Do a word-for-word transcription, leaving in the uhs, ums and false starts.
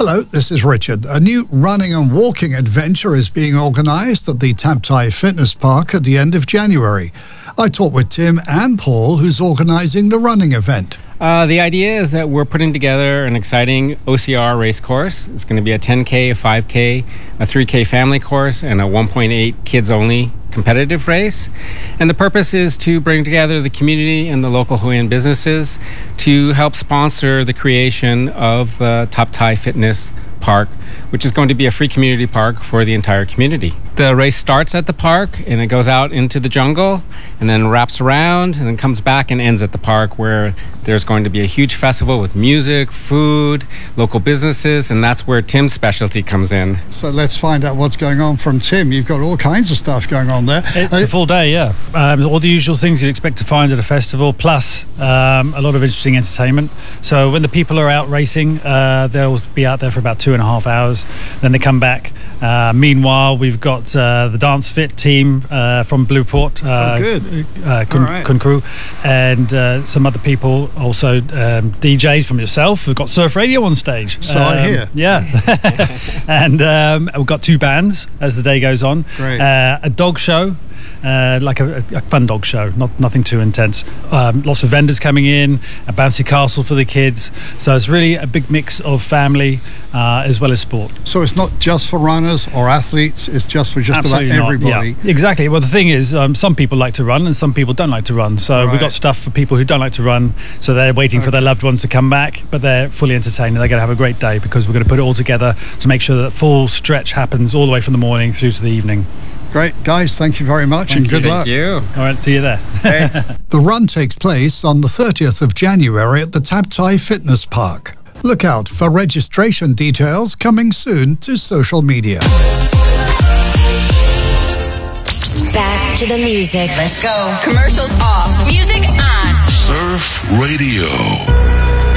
Hello, this is Richard. A new running and walking adventure is being organised at the Tap Thai Fitness Park at the end of January. I talked with Tim and Paul, who's organising the running event. Uh, the idea is that we're putting together an exciting O C R race course. It's going to be a ten K, a five K, a three K family course, and a one point eight kids-only competitive race. And the purpose is to bring together the community and the local Hue An businesses to help sponsor the creation of the Tap Thai Fitness Park, which is going to be a free community park for the entire community. The race starts at the park and it goes out into the jungle and then wraps around and then comes back and ends at the park, where there's going to be a huge festival with music, food, local businesses, and that's where Tim's specialty comes in. So let's find out what's going on from Tim. You've got all kinds of stuff going on there. It's uh, a full day, yeah. Um, all the usual things you'd expect to find at a festival, plus um, a lot of interesting entertainment. So when the people are out racing, uh, they'll be out there for about two and a half hours. Then they come back. Uh, meanwhile, we've got uh, the Dance Fit team uh, from Blueport, uh, oh, good. Uh, Kun, right. Kun Crew, and uh, some other people, also um, D Js from yourself. We've got Surf Radio on stage. So um, I hear. Yeah. And um, we've got two bands as the day goes on. Great. Uh, a dog show. Uh, like a, a fun dog show, not nothing too intense. Um, lots of vendors coming in, a bouncy castle for the kids. So it's really a big mix of family uh, as well as sport. So it's not just for runners or athletes, it's just for just Absolutely about not. everybody. Yeah, exactly. Well, the thing is, um, some people like to run and some people don't like to run. So right. we've got stuff for people who don't like to run. So they're waiting okay. for their loved ones to come back, but they're fully entertained and they're going to have a great day, because we're going to put it all together to make sure that full stretch happens all the way from the morning through to the evening. Great. Guys, thank you very much. Thank and good you. luck. Thank you. All right, see you there. Thanks. The run takes place on the thirtieth of January at the Tap Thai Fitness Park. Look out for registration details coming soon to social media. Back to the music. Let's go. Commercials off. Music on. Surf Radio.